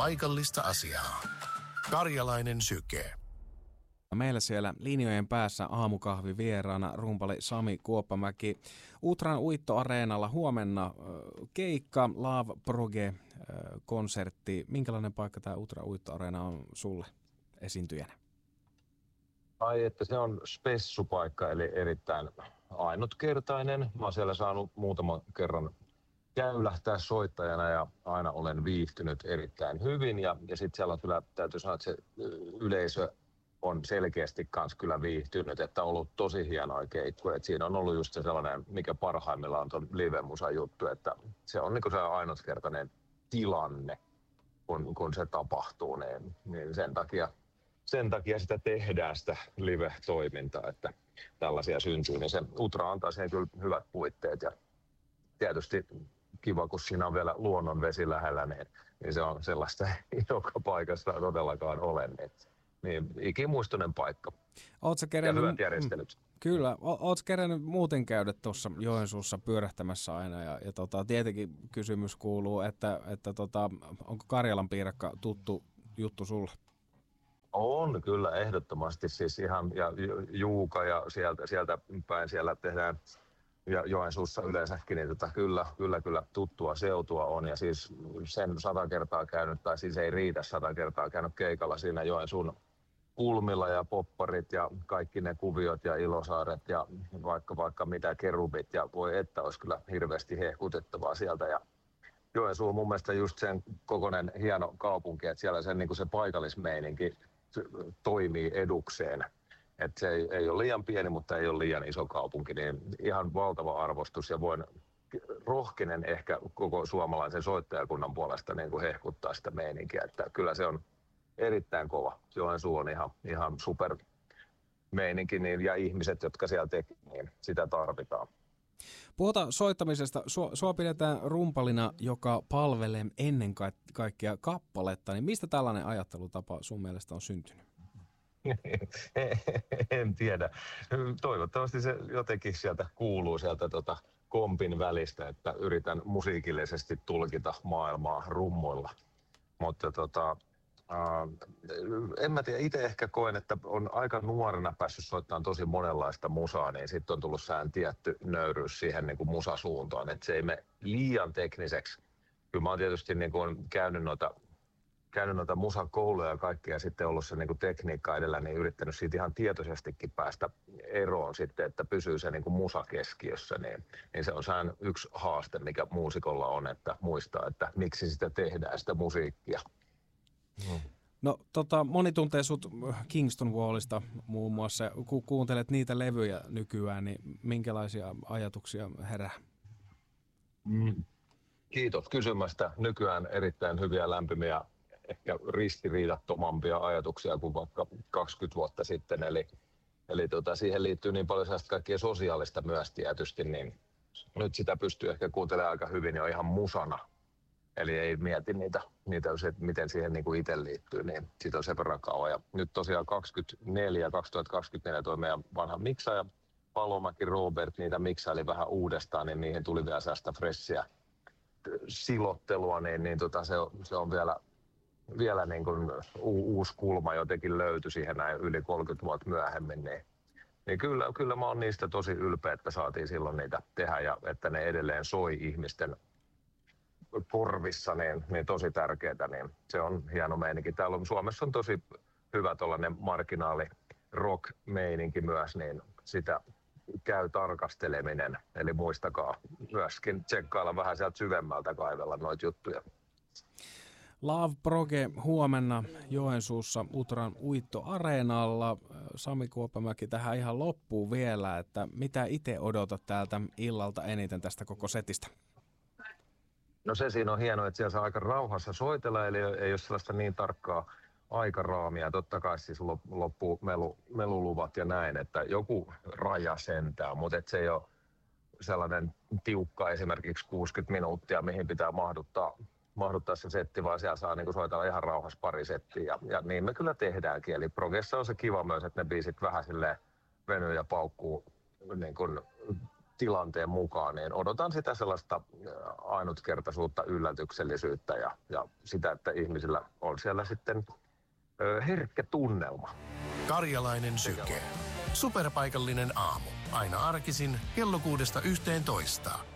paikallista asiaa. Karjalainen Syke. Meillä siellä linjojen päässä aamukahvi vieraana rumpali Sami Kuoppamäki. Utran Uitto-areenalla huomenna keikka, Love Proge-konsertti. Minkälainen paikka tämä Utran Uitto-areena on sulle esiintyjänä? Ai, että se on spessupaikka, eli erittäin ainutkertainen. Mä oon siellä saanut muutaman kerran käylähtää soittajana ja aina olen viihtynyt erittäin hyvin. Ja sitten siellä on kyllä, täytyy sanoa, että se yleisö on selkeästi kans kyllä viihtynyt, että on ollut tosi hienoa keikkoja. Siinä on ollut just se sellainen, mikä parhaimmillaan on tuon live-musan juttu, että se on niinku se ainutkertainen tilanne, kun se tapahtuu, niin sen takia sitä tehdään sitä live-toimintaa, että tällaisia syntyy, niin se Utra antaa siihen kyllä hyvät puitteet ja tietysti kiva, kun siinä on vielä luonnonvesi lähellä, niin se on sellaista joka paikassa todellakaan ole. Niin ikimuistoinen paikka. Ja hyvät järjestelyt. Kyllä. Oletko kerännyt muuten käydä tuossa Joensuussa pyörähtämässä aina? Ja tietenkin kysymys kuuluu, että onko Karjalan piirakka tuttu juttu sulle? On kyllä ehdottomasti. Siis ihan ja Juuka ja sieltä päin siellä tehdään ja Joensuussa yleensäkin, niin kyllä tuttua seutua on. Ja siis sen 100 kertaa käynyt, tai siis ei riitä 100 kertaa käynyt keikalla siinä Joensuun kulmilla ja popparit ja kaikki ne kuviot ja Ilosaaret ja vaikka mitä kerubit ja voi että olisi kyllä hirveästi hehkutettavaa sieltä. Ja Joensuu on mun mielestä just sen kokoinen hieno kaupunki, että siellä sen, niin kuin se paikallismeininki toimii edukseen. Että se ei ole liian pieni, mutta ei ole liian iso kaupunki, niin ihan valtava arvostus ja rohkenen ehkä koko suomalaisen soittajakunnan puolesta niin kuin hehkuttaa sitä meininkiä, että kyllä se on erittäin kova. Joensuu on ihan super meininki ja ihmiset, jotka siellä tekee, niin sitä tarvitaan. Puhutaan soittamisesta. Sua pidetään rumpalina, joka palvelee ennen kaikkea kappaletta. Niin mistä tällainen ajattelutapa sun mielestä on syntynyt? En tiedä. Toivottavasti se jotenkin sieltä kuuluu sieltä kompin välistä, että yritän musiikillisesti tulkita maailmaa rummuilla. Mutta en mä tiedä, itse ehkä koen, että on aika nuorena päässyt soittamaan tosi monenlaista musaa, niin sitten on tullut sään tietty nöyryys siihen niin kuin musasuuntaan, että se ei mene liian tekniseksi. Kyllä mä oon tietysti niin kuin käynyt noita musakouluja ja kaikkea ja sitten ollut se niin kuin tekniikka edellä, niin yrittänyt siitä ihan tietoisestikin päästä eroon sitten, että pysyy se niin kuin musa keskiössä, niin se on sään yksi haaste, mikä muusikolla on, että muistaa, että miksi sitä tehdään, sitä musiikkia. No moni tuntee sut Kingston Wallista muun muassa. Kun kuuntelet niitä levyjä nykyään, niin minkälaisia ajatuksia herää? Kiitos kysymästä. Nykyään erittäin hyviä, lämpimiä, ehkä ristiriidattomampia ajatuksia kuin vaikka 20 vuotta sitten. Eli siihen liittyy niin paljon sellaista kaikkea sosiaalista myös tietysti, niin nyt sitä pystyy ehkä kuuntelemaan aika hyvin jo ihan musana. Eli ei mieti niitä miten siihen niin kuin itse liittyy, niin siitä on sen verran kauan. Ja nyt tosiaan 2024 toi meidän vanha miksaaja Palomäki Robert niitä miksaili vähän uudestaan, niin niihin tuli vielä sellaista freshia silottelua, niin se on vielä niin kuin uusi kulma jotenkin löytyi siihen näin yli 30 vuotta myöhemmin. Niin kyllä mä oon niistä tosi ylpeä, että saatiin silloin niitä tehdä ja että ne edelleen soi ihmisten korvissa, niin tosi tärkeää, niin se on hieno meininki. Täällä Suomessa on tosi hyvä tollainen marginaali rock-meininki myös, niin sitä käy tarkasteleminen. Eli muistakaa myöskin tsekkailla vähän sieltä syvemmältä kaivella noita juttuja. Love Proge huomenna Joensuussa Utran Uitto-areenalla. Sami Kuoppamäki tähän ihan loppuun vielä, että mitä itse odotat täältä illalta eniten tästä koko setistä? No se siinä on hienoa, että siellä saa aika rauhassa soitella, eli ei ole sellaista niin tarkkaa aikaraamia. Totta kai siis loppuu meluluvat ja näin, että joku raja sentää, mutta se ei ole sellainen tiukka esimerkiksi 60 minuuttia, mihin pitää mahduttaa se setti, vaan siellä saa niin kuin soitella ihan rauhassa pari settiä. Ja niin me kyllä tehdäänkin. Eli progessa on se kiva myös, että ne biisit vähän silleen venyy ja paukkuu niin kuin tilanteen mukaan, niin odotan sitä sellaista ainutkertaisuutta, yllätyksellisyyttä ja sitä, että ihmisillä on siellä sitten herkkä tunnelma. Karjalainen syke. Superpaikallinen aamu. Aina arkisin kello 6–11.